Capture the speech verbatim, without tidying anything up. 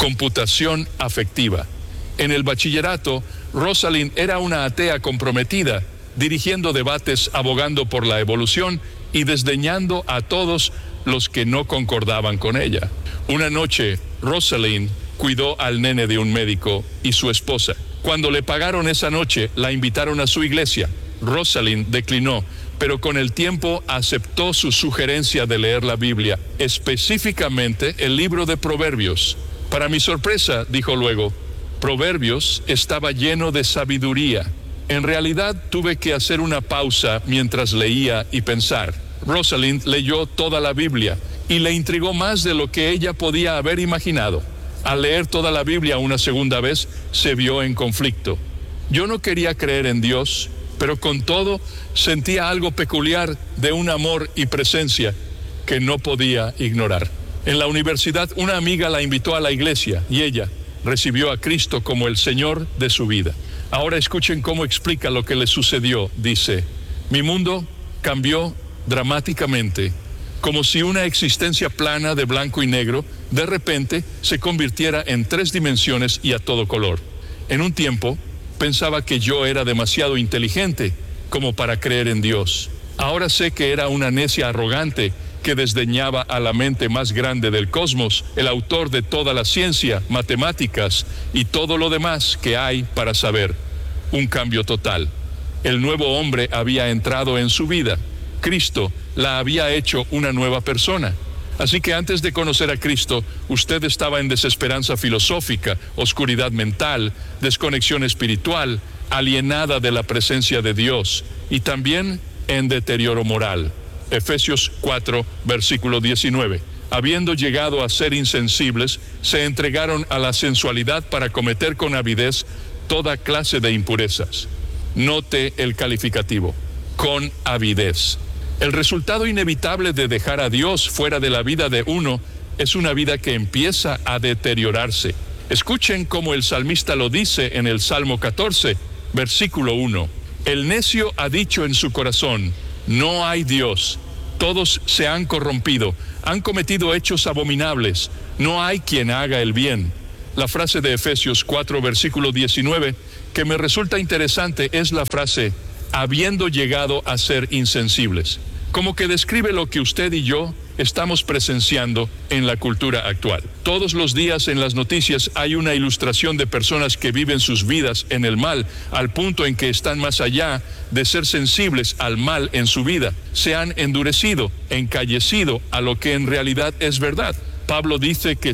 Computación afectiva. En el bachillerato, Rosalind era una atea comprometida, dirigiendo debates abogando por la evolución y desdeñando a todos los que no concordaban con ella. Una noche, Rosalind cuidó al nene de un médico y su esposa. Cuando le pagaron esa noche, la invitaron a su iglesia. Rosalind declinó, pero con el tiempo aceptó su sugerencia de leer la Biblia, específicamente el libro de Proverbios. Para mi sorpresa, dijo luego, Proverbios estaba lleno de sabiduría. En realidad tuve que hacer una pausa mientras leía y pensar. Rosalind leyó toda la Biblia y le intrigó más de lo que ella podía haber imaginado. Al leer toda la Biblia una segunda vez, se vio en conflicto. Yo no quería creer en Dios, pero con todo sentía algo peculiar de un amor y presencia que no podía ignorar. En la universidad, una amiga la invitó a la iglesia y ella recibió a Cristo como el Señor de su vida. Ahora escuchen cómo explica lo que le sucedió. Dice, mi mundo cambió dramáticamente, como si una existencia plana de blanco y negro de repente se convirtiera en tres dimensiones y a todo color. En un tiempo pensaba que yo era demasiado inteligente como para creer en Dios. Ahora sé que era una necia arrogante que desdeñaba a la mente más grande del cosmos, el autor de toda la ciencia, matemáticas y todo lo demás que hay para saber. Un cambio total. El nuevo hombre había entrado en su vida. Cristo la había hecho una nueva persona. Así que antes de conocer a Cristo, usted estaba en desesperanza filosófica, oscuridad mental, desconexión espiritual, alienada de la presencia de Dios y también en deterioro moral. Efesios cuatro, versículo diecinueve. Habiendo llegado a ser insensibles, se entregaron a la sensualidad para cometer con avidez toda clase de impurezas. Note el calificativo, con avidez. El resultado inevitable de dejar a Dios fuera de la vida de uno es una vida que empieza a deteriorarse. Escuchen cómo el salmista lo dice en el Salmo catorce, versículo uno. El necio ha dicho en su corazón, no hay Dios. Todos se han corrompido, han cometido hechos abominables. No hay quien haga el bien. La frase de Efesios cuatro, versículo diecinueve, que me resulta interesante es la frase, habiendo llegado a ser insensibles. Como que describe lo que usted y yo estamos presenciando en la cultura actual. Todos los días en las noticias hay una ilustración de personas que viven sus vidas en el mal, al punto en que están más allá de ser sensibles al mal en su vida. Se han endurecido, encallecido a lo que en realidad es verdad. Pablo dice que